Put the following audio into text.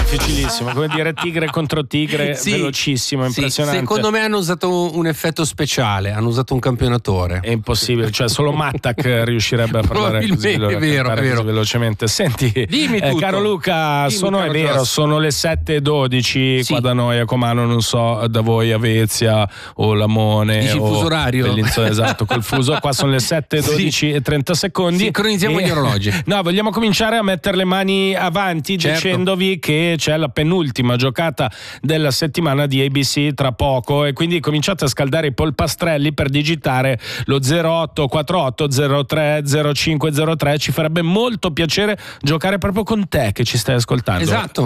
difficilissimo, come dire tigre contro tigre, Sì, velocissimo, sì, impressionante. secondo me hanno usato un effetto speciale, hanno usato un campionatore. È impossibile, cioè solo Mattak riuscirebbe a parlare così, vero. velocemente. Senti, Dimmi tutto. caro Luca, Dimmi, caro è vero, Gios. sono le 7:12 Sì. qua da noi a Comano, non so da voi a Vezia o Lamone. Dici il o fuso orario? Bellinzona, esatto, col fuso. Qua sono le 7:12 e 30 secondi. Sincronizziamo gli orologi. No, vogliamo cominciare a mettere le mani avanti, Certo. dicendovi che c'è la penultima giocata della settimana di ABC tra poco, e quindi cominciate a scaldare i polpastrelli per digitare lo 0848 03 0503. Ci farebbe molto piacere giocare proprio con te che ci stai ascoltando. Esatto.